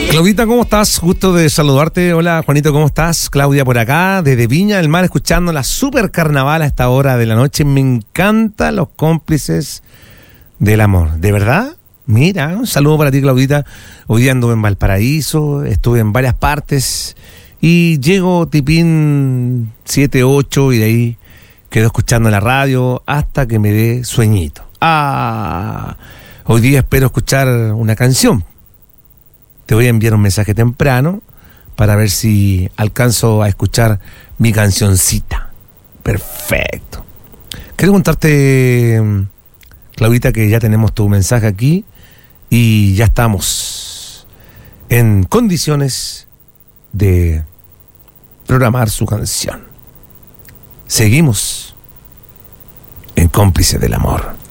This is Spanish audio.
Claudita, ¿cómo estás? Gusto de saludarte. Hola, Juanito, ¿cómo estás? Claudia por acá, desde Viña del Mar, escuchando la super carnaval a esta hora de la noche. Me encantan los cómplices del amor. ¿De verdad? Mira, un saludo para ti, Claudita. Hoy día anduve en Valparaíso, estuve en varias partes y llego tipín 7, 8 y de ahí quedo escuchando la radio hasta que me dé sueñito. Hoy día espero escuchar una canción. Te voy a enviar un mensaje temprano para ver si alcanzo a escuchar mi cancioncita. Perfecto. Quiero contarte, Claudita, que ya tenemos tu mensaje aquí y ya estamos en condiciones de programar su canción. Seguimos en Cómplices del Amor.